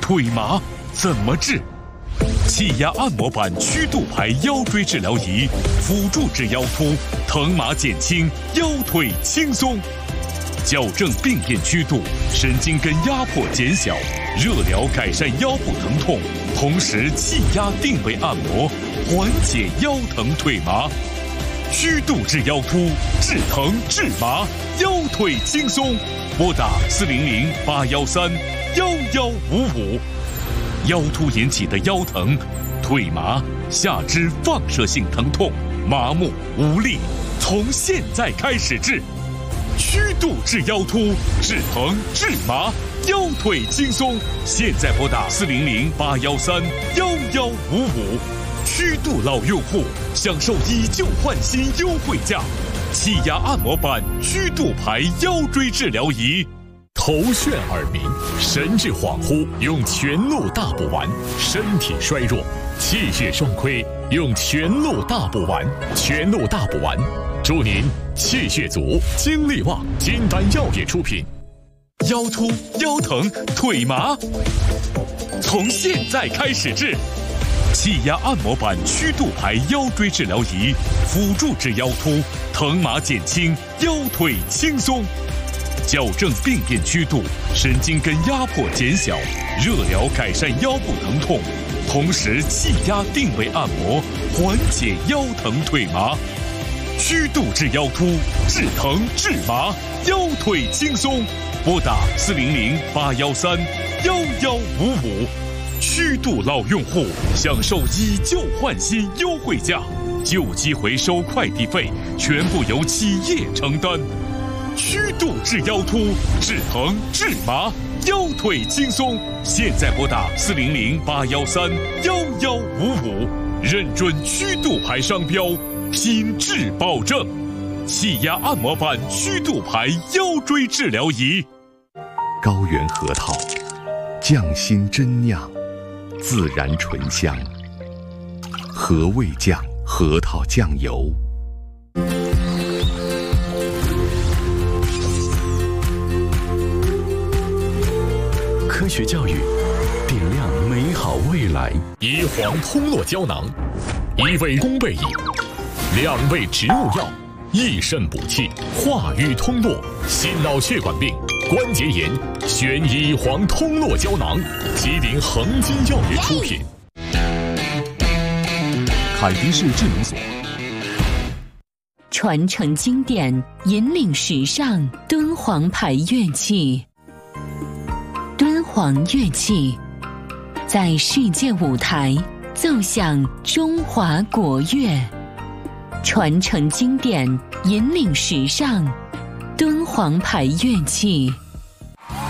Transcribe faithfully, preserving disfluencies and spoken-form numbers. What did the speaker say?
腿麻怎么治？气压按摩板曲度牌腰椎治疗仪，辅助治腰突，疼麻减轻，腰腿轻松。矫正病变曲度，神经根压迫减小，热疗改善腰部疼痛，同时气压定位按摩，缓解腰疼腿麻。曲度治腰突，治疼治麻，腰腿轻松。拨打四零零八幺三幺幺五五。腰突引起的腰疼、腿麻、下肢放射性疼痛、麻木无力，从现在开始治。曲度治腰突，治疼治麻，腰腿轻松。现在拨打四零零八幺三幺幺五五。曲度老用户享受以旧换新优惠价，气压按摩板曲度牌腰椎治疗仪。 头眩耳鸣，神志恍惚，用全鹿大补丸；身体衰弱，气血双亏，用全鹿大补丸。全鹿大补丸，祝您气血足，精力旺。金丹药业出品。 腰突、腰疼、腿麻，从现在开始治。气压按摩板曲度牌腰椎治疗仪，辅助治腰突，疼麻减轻，腰腿轻松。矫正病变曲度，神经根压迫减小，热疗改善腰部疼痛，同时气压定位按摩，缓解腰疼腿麻。曲度治腰突，治疼治麻，腰腿轻松。拨打四零零八幺三幺幺五五。曲度老用户享受以旧换新优惠价，旧机回收快递费全部由企业承担。曲度治腰突，治疼治麻，腰腿轻松。现在拨打四零零八幺三幺幺五五，认准曲度牌商标，品质保证。气压按摩板曲度牌腰椎治疗仪。 高原核桃，匠心真酿，自然醇香。和味酱核桃酱油。 科学教育，点亮美好未来。乙黄通络胶囊，一味宫贝饮，两味植物药，益肾补气，化瘀通络，心脑血管病、关节炎，选乙黄通络胶囊。吉林恒金药业出品。 凯迪士智能锁。 传承经典，引领时尚，敦煌牌乐器。敦煌乐器在世界舞台奏响中华国乐，传承经典，引领时尚，敦煌牌乐器。